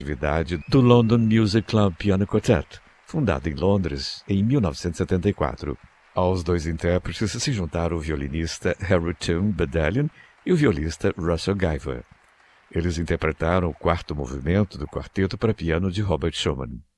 atividade do London Music Club Piano Quartet, fundado em Londres em 1974. Aos dois intérpretes se juntaram o violinista Harry Bedalian e o violista Russell Guyver. Eles interpretaram o quarto movimento do quarteto para piano de Robert Schumann.